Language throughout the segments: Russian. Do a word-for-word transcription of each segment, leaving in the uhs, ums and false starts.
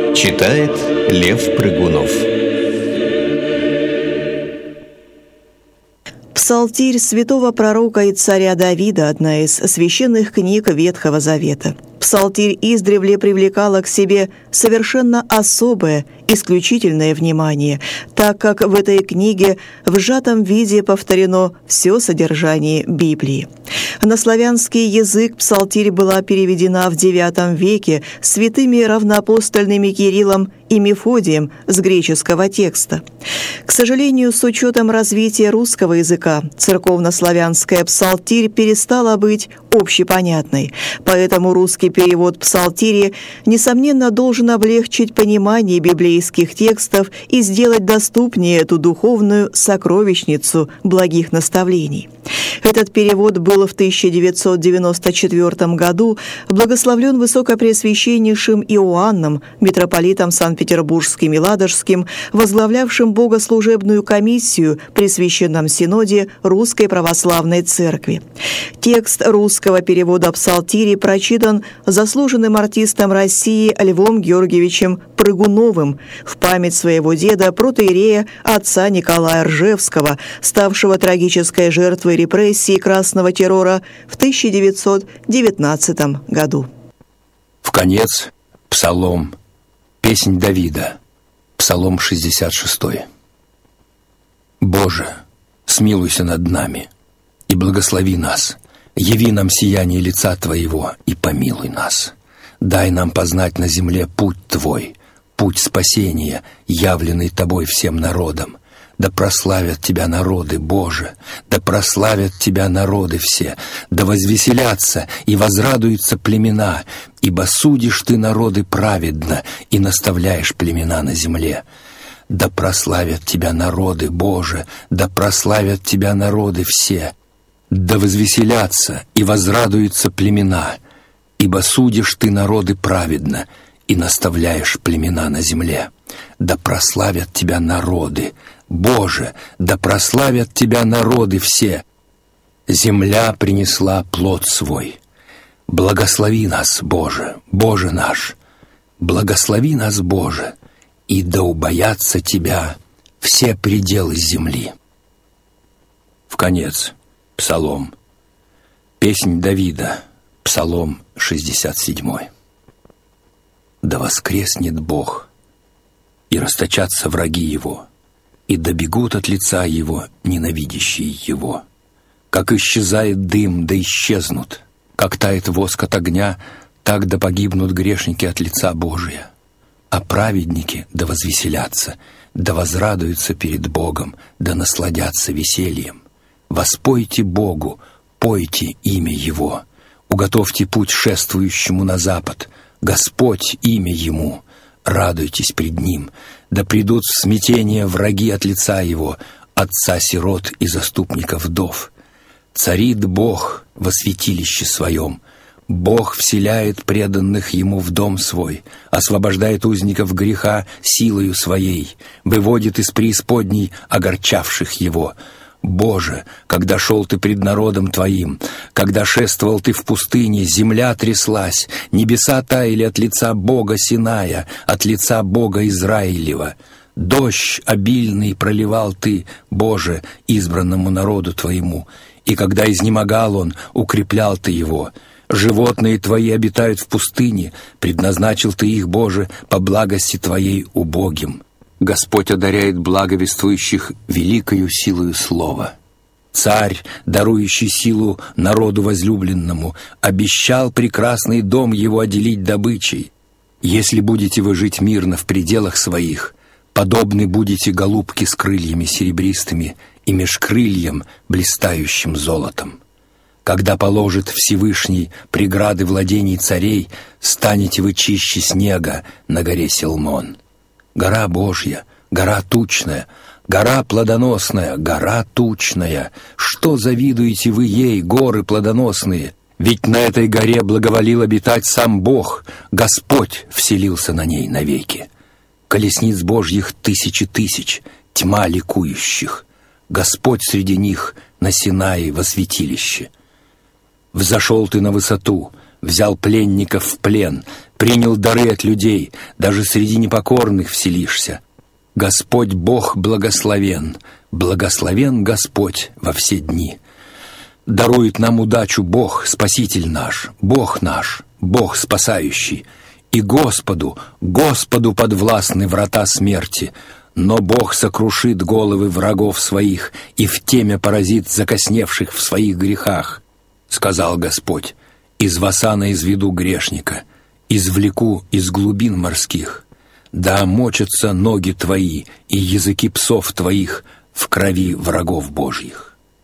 Читает Лев Прыгунов. Псалтирь святого пророка и царя Давида – одна из священных книг Ветхого Завета. Псалтирь издревле привлекала к себе совершенно особое, исключительное внимание, так как в этой книге в сжатом виде повторено все содержание Библии. На славянский язык псалтирь была переведена в девятом веке святыми равноапостольными Кириллом и Мефодием с греческого текста. К сожалению, с учетом развития русского языка, церковно-славянская псалтирь перестала быть общепонятной, поэтому русский перевод псалтири, несомненно, должен облегчить понимание библейских текстов и сделать доступнее эту духовную сокровищницу благих наставлений. Этот перевод был в тысяча девятьсот девяносто четвёртом году благословлен высокопреосвященнейшим Иоанном, митрополитом Санкт-Петербургским и Ладожским, возглавлявшим богослужебную комиссию при Священном Синоде Русской Православной Церкви. Текст русского перевода псалтири прочитан заслуженным артистом России Львом Георгиевичем Прыгуновым в память своего деда протоиерея отца Николая Ржевского, ставшего трагической жертвой репрессий красного террора в тысяча девятьсот девятнадцатом году. Вконец псалом, песнь Давида, псалом шестьдесят шестой. Боже, смилуйся над нами и благослови нас, яви нам сияние лица Твоего и помилуй нас. Дай нам познать на земле путь Твой, путь спасения, явленный Тобой всем народам. Да прославят Тебя народы, Боже, да прославят Тебя народы все, да возвеселятся и возрадуются племена, ибо судишь Ты народы праведно и наставляешь племена на земле. Да прославят Тебя народы, Боже, да прославят Тебя народы все, да возвеселятся и возрадуются племена, ибо судишь Ты народы праведно и наставляешь племена на земле. Да прославят Тебя народы, Боже, да прославят Тебя народы все. Земля принесла плод свой. Благослови нас, Боже, Боже наш, благослови нас, Боже, и да убоятся Тебя все пределы земли. Вконец псалом, песнь Давида, псалом шестьдесят седьмой. Да воскреснет Бог, и расточатся враги Его, и добегут от лица Его ненавидящие Его. Как исчезает дым, да исчезнут, как тает воск от огня, так да погибнут грешники от лица Божия. А праведники да возвеселятся, да возрадуются перед Богом, да насладятся весельем. Воспойте Богу, пойте имя Его, уготовьте путь шествующему на запад, Господь имя Ему, радуйтесь пред Ним, да придут в смятение враги от лица Его, отца сирот и заступников вдов. Царит Бог во святилище Своем, Бог вселяет преданных Ему в дом Свой, освобождает узников греха силою Своей, выводит из преисподней огорчавших Его. Боже, когда шел Ты пред народом Твоим, когда шествовал Ты в пустыне, земля тряслась, небеса таяли от лица Бога Синая, от лица Бога Израилева. Дождь обильный проливал Ты, Боже, избранному народу Твоему, и когда изнемогал он, укреплял Ты его. Животные Твои обитают в пустыне, предназначил Ты их, Боже, по благости Твоей убогим. Господь одаряет благовествующих великою силою слова. Царь, дарующий силу народу возлюбленному, обещал прекрасный дом его отделить добычей. Если будете вы жить мирно в пределах своих, подобны будете голубке с крыльями серебристыми и меж крыльем, блистающим золотом. Когда положит Всевышний преграды владений царей, станете вы чище снега на горе Силмон. Гора Божья, гора тучная, гора плодоносная, гора тучная. Что завидуете вы ей, горы плодоносные? Ведь на этой горе благоволил обитать сам Бог, Господь вселился на ней навеки. Колесниц Божьих тысячи тысяч, тьма ликующих. Господь среди них на Синае во святилище. Взошел ты на высоту, взял пленников в плен, принял дары от людей, даже среди непокорных вселишься. Господь Бог благословен, благословен Господь во все дни. Дарует нам удачу Бог, Спаситель наш, Бог наш, Бог спасающий. И Господу, Господу подвластны врата смерти, но Бог сокрушит головы врагов своих и в темя поразит закосневших в своих грехах. Сказал Господь: из Васана изведу грешника, извлеку из глубин морских. Да омочатся ноги твои и языки псов твоих в крови врагов Божьих.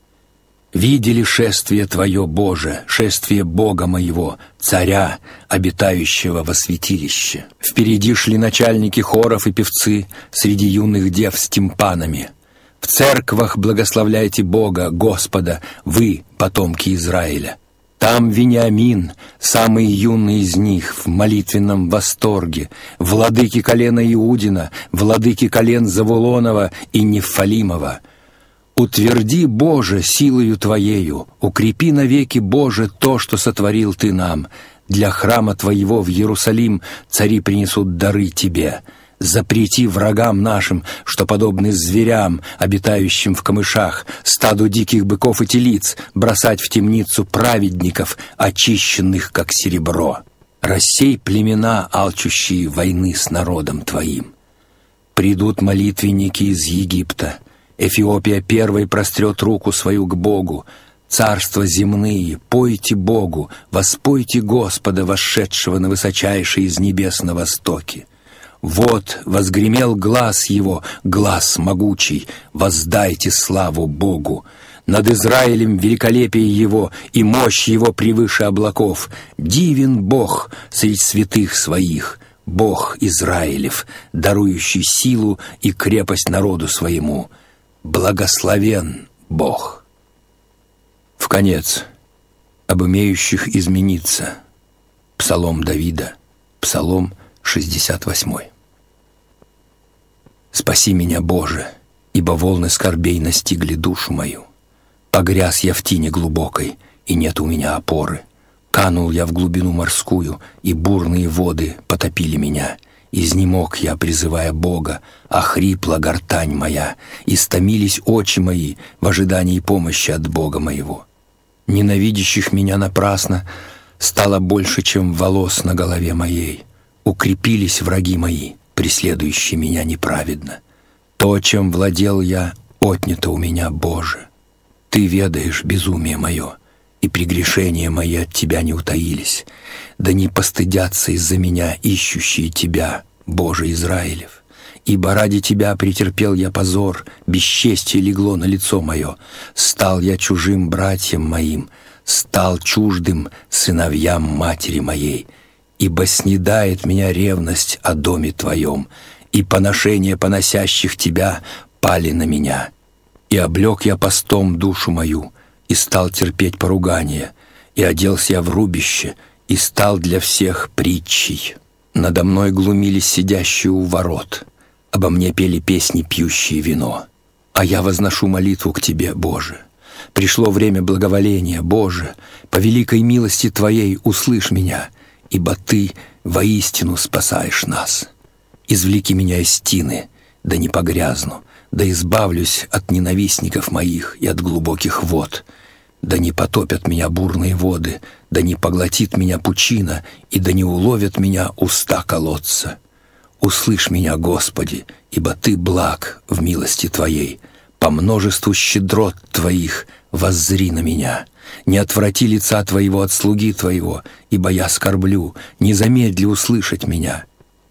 Видели шествие Твое, Боже, шествие Бога моего, Царя, обитающего во святилище. Впереди шли начальники хоров и певцы среди юных дев с тимпанами. В церквах благословляйте Бога, Господа, вы, потомки Израиля. Там Вениамин, самый юный из них, в молитвенном восторге, владыки колена Иудина, владыки колен Завулонова и Нефалимова. Утверди, Боже, силою Твоею, укрепи навеки, Боже, то, что сотворил Ты нам. Для храма Твоего в Иерусалим цари принесут дары Тебе. Запрети врагам нашим, что подобны зверям, обитающим в камышах, стаду диких быков и телиц, бросать в темницу праведников, очищенных, как серебро. Рассей племена, алчущие войны с народом Твоим. Придут молитвенники из Египта. Эфиопия первой прострет руку свою к Богу. Царства земные, пойте Богу, воспойте Господа, восшедшего на высочайший из небес на востоке. Вот возгремел глас Его, глас могучий, воздайте славу Богу. Над Израилем великолепие Его и мощь Его превыше облаков. Дивен Бог среди святых Своих, Бог Израилев, дарующий силу и крепость народу Своему. Благословен Бог. Вконец, об имеющих измениться. Псалом Давида, Псалом шестьдесят восьмой. Спаси меня, Боже, ибо волны скорбей настигли душу мою. Погряз я в тине глубокой, и нет у меня опоры. Канул я в глубину морскую, и бурные воды потопили меня. Изнемог я, призывая Бога, охрипла гортань моя, истомились очи мои в ожидании помощи от Бога моего. Ненавидящих меня напрасно стало больше, чем волос на голове моей. Укрепились враги мои, преследующие меня неправедно. То, чем владел я, отнято у меня, Боже. Ты ведаешь безумие мое, и прегрешения мои от Тебя не утаились. Да не постыдятся из-за меня ищущие Тебя, Боже Израилев. Ибо ради Тебя претерпел я позор, бесчестие легло на лицо мое. Стал я чужим братьям моим, стал чуждым сыновьям матери моей. Ибо снедает меня ревность о доме Твоем, и поношения поносящих Тебя пали на меня. И облег я постом душу мою, и стал терпеть поругание, и оделся я в рубище, и стал для всех притчей. Надо мной глумились сидящие у ворот, обо мне пели песни, пьющие вино. А я возношу молитву к Тебе, Боже. Пришло время благоволения, Боже, по великой милости Твоей услышь меня, ибо Ты воистину спасаешь нас. Извлеки меня из тины, да не погрязну, да избавлюсь от ненавистников моих и от глубоких вод. Да не потопят меня бурные воды, да не поглотит меня пучина, и да не уловят меня уста колодца. Услышь меня, Господи, ибо Ты благ в милости Твоей. По множеству щедрот Твоих воззри на меня. Не отврати лица Твоего от слуги Твоего, ибо я скорблю, не замедли услышать меня.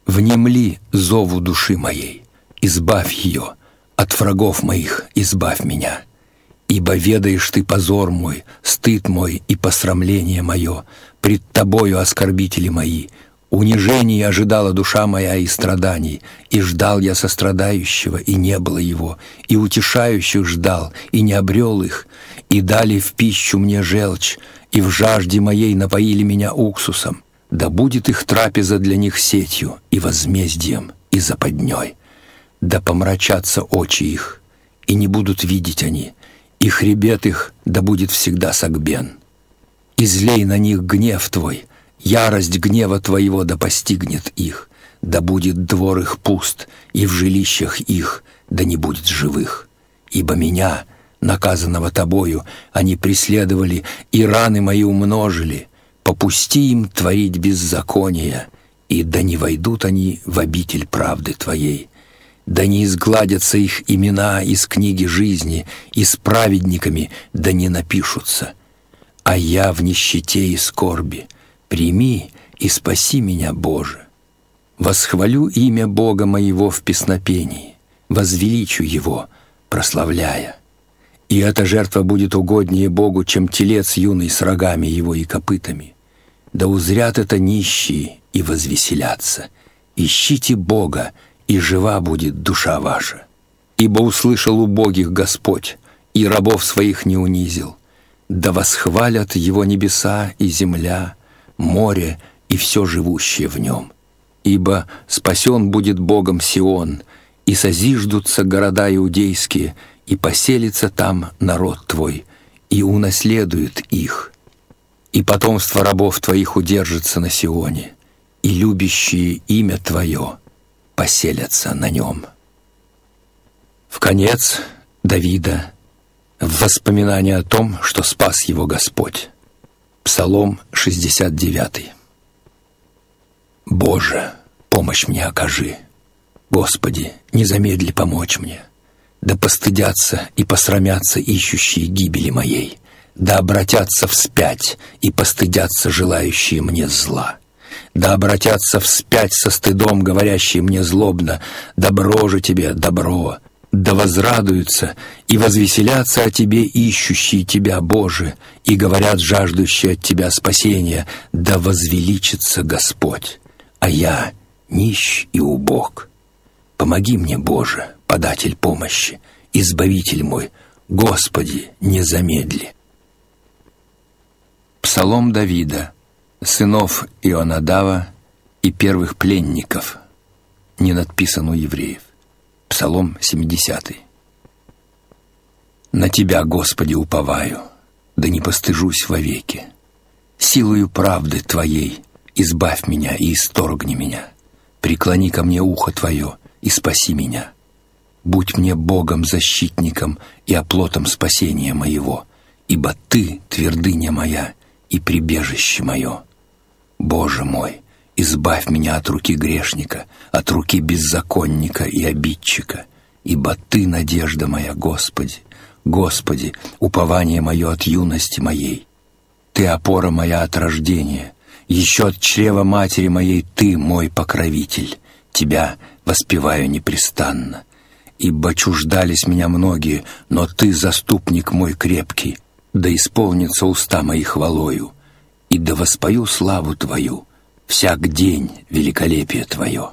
Внемли зову души моей, избавь ее, от врагов моих избавь меня. Ибо ведаешь Ты позор мой, стыд мой и посрамление мое, пред Тобою, оскорбители мои. Унижений ожидала душа моя и страданий, и ждал я сострадающего, и не было его, и утешающих ждал, и не обрел их, и дали в пищу мне желчь, и в жажде моей напоили меня уксусом. Да будет их трапеза для них сетью, и возмездием, и западней. Да помрачатся очи их, и не будут видеть они, и хребет их да будет всегда согбен. Излей на них гнев Твой, Ярость гнева Твоего да постигнет их, да будет двор их пуст, и в жилищах их да не будет живых. Ибо меня, наказанного Тобою, они преследовали, и раны мои умножили. Попусти им творить беззаконие, и да не войдут они в обитель правды Твоей. Да не изгладятся их имена из книги жизни, и с праведниками да не напишутся. А я в нищете и скорби. Прими и спаси меня, Боже. Восхвалю имя Бога моего в песнопении, возвеличу Его, прославляя. И эта жертва будет угоднее Богу, чем телец юный с рогами Его и копытами. Да узрят это нищие и возвеселятся. Ищите Бога, и жива будет душа ваша. Ибо услышал убогих Господь, и рабов своих не унизил. Да восхвалят Его небеса и земля, море и все живущее в нем. Ибо спасен будет Богом Сион, и созиждутся города иудейские, и поселится там народ Твой, и унаследует их. И потомство рабов Твоих удержится на Сионе, и любящие имя Твое поселятся на нем. В конец Давида, в воспоминание о том, что спас его Господь. Псалом шестьдесят девятый. «Боже, помощь мне окажи! Господи, не замедли помочь мне! Да постыдятся и посрамятся ищущие гибели моей, да обратятся вспять и постыдятся желающие мне зла. Да обратятся вспять со стыдом, говорящие мне злобно: добро же тебе, добро! Да возрадуются и возвеселятся о Тебе ищущие Тебя, Боже, и говорят жаждущие от Тебя спасения: да возвеличится Господь, а я нищ и убог. Помоги мне, Боже, податель помощи, избавитель мой, Господи, не замедли». Псалом Давида, сынов Ионадава и первых пленников, не надписан у евреев. Псалом семидесятый. «На Тебя, Господи, уповаю, да не постыжусь вовеки. Силою правды Твоей избавь меня и исторгни меня. Преклони ко мне ухо Твое и спаси меня. Будь мне Богом-защитником и оплотом спасения моего, ибо Ты — твердыня моя и прибежище мое. Боже мой, избавь меня от руки грешника, от руки беззаконника и обидчика, ибо Ты — надежда моя, Господи, Господи, упование мое от юности моей. Ты — опора моя от рождения, еще от чрева матери моей Ты — мой покровитель. Тебя воспеваю непрестанно. Ибо чуждались меня многие, но Ты — заступник мой крепкий, да исполнится уста мои хвалою, и да воспою славу Твою всяк день, великолепие Твое.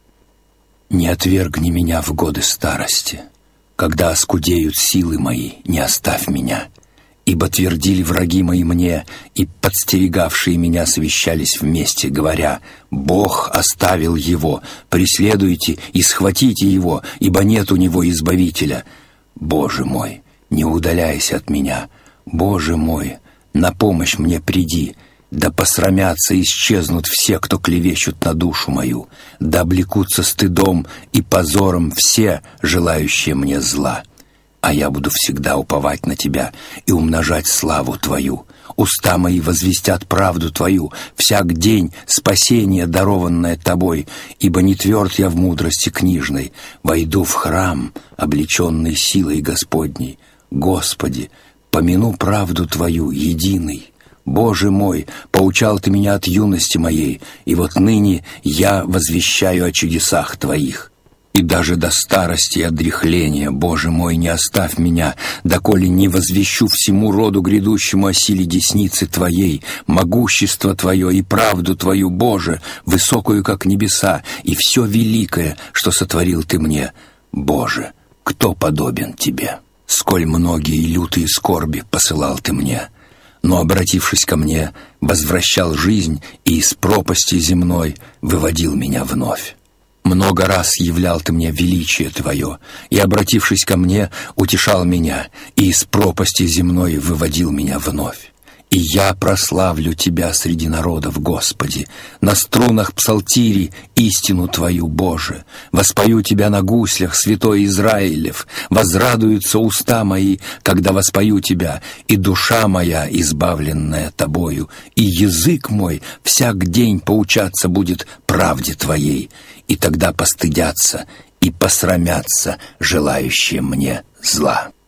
Не отвергни меня в годы старости, когда оскудеют силы мои, не оставь меня, ибо твердили враги мои мне, и подстерегавшие меня совещались вместе, говоря: Бог оставил его, преследуйте и схватите его, ибо нет у него избавителя. Боже мой, не удаляйся от меня, Боже мой, на помощь мне приди. Да посрамятся и исчезнут все, кто клевещут на душу мою, да облекутся стыдом и позором все, желающие мне зла. А я буду всегда уповать на Тебя и умножать славу Твою. Уста мои возвестят правду Твою, всяк день спасение, дарованное Тобой, ибо не тверд я в мудрости книжной, войду в храм, облеченный силой Господней. Господи, помяну правду Твою, единый. Боже мой, поучал Ты меня от юности моей, и вот ныне я возвещаю о чудесах Твоих. И даже до старости и отдряхления, Боже мой, не оставь меня, доколе не возвещу всему роду грядущему о силе десницы Твоей, могущество Твое и правду Твою, Боже, высокую, как небеса, и все великое, что сотворил Ты мне. Боже, кто подобен Тебе? Сколь многие и лютые скорби посылал Ты мне, но, обратившись ко мне, возвращал жизнь и из пропасти земной выводил меня вновь. Много раз являл Ты мне величие Твое, и, обратившись ко мне, утешал меня, и из пропасти земной выводил меня вновь. И я прославлю Тебя среди народов, Господи, на струнах псалтири истину Твою, Боже. Воспою Тебя на гуслях, святой Израилев. Возрадуются уста мои, когда воспою Тебя, и душа моя, избавленная Тобою, и язык мой всяк день поучаться будет правде Твоей, и тогда постыдятся и посрамятся желающие мне зла».